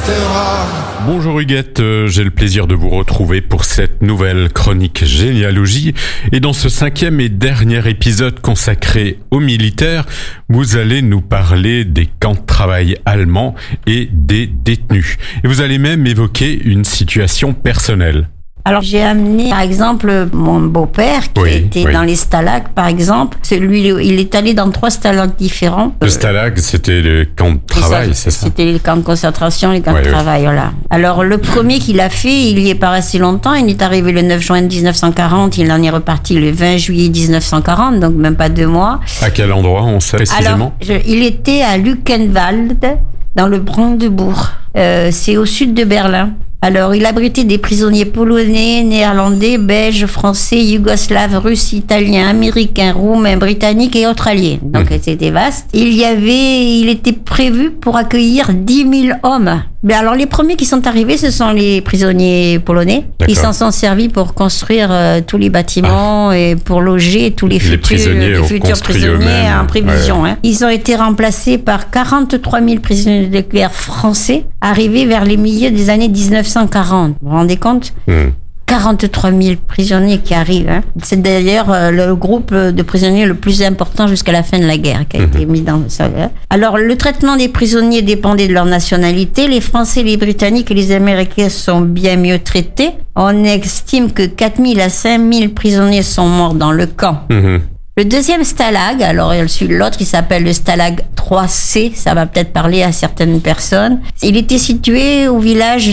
Bonjour Huguette, j'ai le plaisir de vous retrouver pour cette nouvelle chronique généalogie. Et dans ce 5e et dernier épisode consacré aux militaires, vous allez nous parler des camps de travail allemands et des détenus. Et vous allez même évoquer une situation personnelle. Alors j'ai amené par exemple mon beau-père qui était dans les stalags par exemple. Lui, il est allé dans 3 stalags différents. Le stalag, c'était le camp de travail, c'est ça? C'était les camps de concentration, les camps de travail, voilà. Alors le premier qu'il a fait, il y est pas resté longtemps. Il est arrivé le 9 juin 1940, il en est reparti le 20 juillet 1940, donc même pas 2 mois. À quel endroit, on sait précisément? Alors, il était à Luckenwald, dans le Brandebourg. C'est au sud de Berlin. Alors, il abritait des prisonniers polonais, néerlandais, belges, français, yougoslaves, russes, italiens, américains, roumains, britanniques et autres alliés. Donc, c'était vaste. Il était prévu pour accueillir 10 000 hommes. Mais alors, les premiers qui sont arrivés, ce sont les prisonniers polonais. D'accord. Ils s'en sont servis pour construire tous les bâtiments et pour loger tous les futurs prisonniers en prévision. Ouais. Ils ont été remplacés par 43 000 prisonniers de guerre français, arrivés vers les milieux des années 1940. Vous vous rendez compte? 43 000 prisonniers qui arrivent. Hein. C'est d'ailleurs le groupe de prisonniers le plus important jusqu'à la fin de la guerre qui a été mis dans ça. Alors, le traitement des prisonniers dépendait de leur nationalité. Les Français, les Britanniques et les Américains sont bien mieux traités. On estime que 4 000 à 5 000 prisonniers sont morts dans le camp. Le deuxième stalag, alors l'autre, il s'appelle le stalag 3C, ça va peut-être parler à certaines personnes. Il était situé au village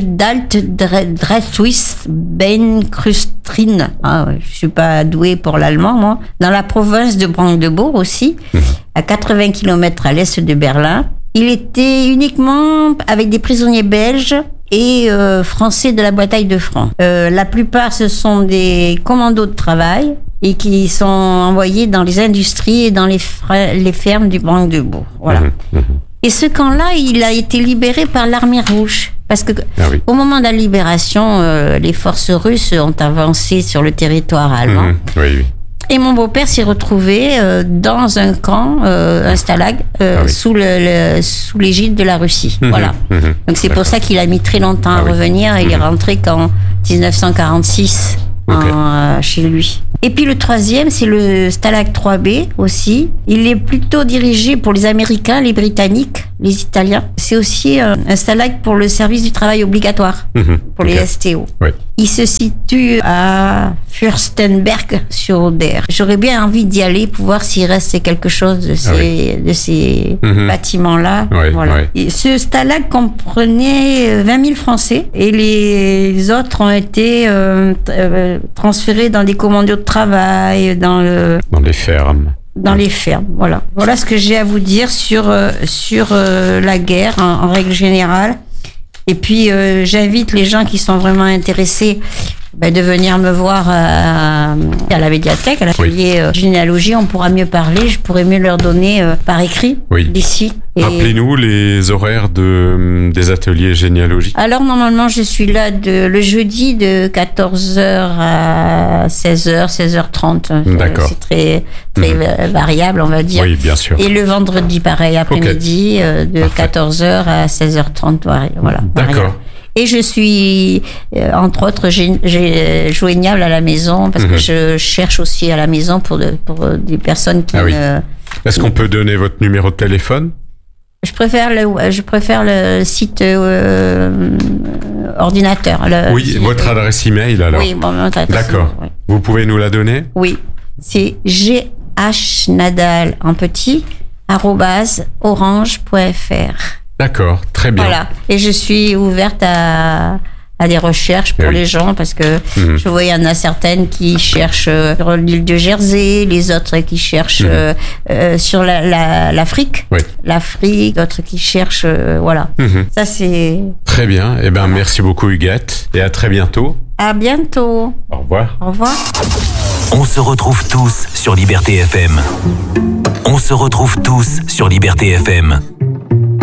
d'Alt-Drethuis-Beinkrustrin. Je suis pas douée pour l'allemand, moi. Dans la province de Brandebourg aussi, à 80 km à l'est de Berlin. Il était uniquement avec des prisonniers belges et français de la bataille de Front. La plupart, ce sont des commandos de travail et qui sont envoyés dans les industries et dans les fermes du Brandebourg. Voilà. Et ce camp-là, il a été libéré par l'armée rouge. Parce que au moment de la libération, les forces russes ont avancé sur le territoire allemand. Et mon beau-père s'est retrouvé dans un camp, un stalag, sous l'égide de la Russie. Voilà. Donc c'est pour ça qu'il a mis très longtemps à revenir. Il est rentré qu'en 1946 chez lui. Et puis le troisième, c'est le Stalag 3B aussi. Il est plutôt dirigé pour les Américains, les Britanniques, les Italiens. C'est aussi un stalag pour le service du travail obligatoire, pour les STO. Il se situe à Fürstenberg sur Oder. J'aurais bien envie d'y aller pour voir s'il reste quelque chose de ces bâtiments-là. Et ce stalag comprenait 20 000 Français et les autres ont été transférés dans des commandos de travail, dans les fermes. Dans les fermes, voilà. Voilà ce que j'ai à vous dire sur la guerre en règle générale. Et puis j'invite les gens qui sont vraiment intéressés de venir me voir à la médiathèque, à l'atelier généalogie. On pourra mieux parler, je pourrais mieux leur donner par écrit d'ici. Rappelez-nous les horaires des ateliers généalogie. Alors normalement je suis là le jeudi de 14h à 16h, 16h30. D'accord. C'est très variable, on va dire. Oui, bien sûr. Et le vendredi pareil, après-midi, de 14h à 16h30. Voilà. D'accord. Et je suis, entre autres, joignable à la maison parce que je cherche aussi à la maison pour des personnes qui Est-ce qu'on peut donner votre numéro de téléphone? Je préfère le site ordinateur. Votre adresse email alors? Oui, mon adresse. D'accord. Vous pouvez nous la donner? Oui. C'est ghnadal en petit @orange.fr. D'accord, très bien. Voilà. Et je suis ouverte à des recherches pour les gens parce que je vois il y en a certaines qui cherchent sur l'île de Jersey, les autres qui cherchent sur l'Afrique, l'Afrique, d'autres qui cherchent Ça c'est très bien. Eh ben merci beaucoup Huguette et à très bientôt. À bientôt. Au revoir. Au revoir. On se retrouve tous sur Liberté FM. On se retrouve tous sur Liberté FM.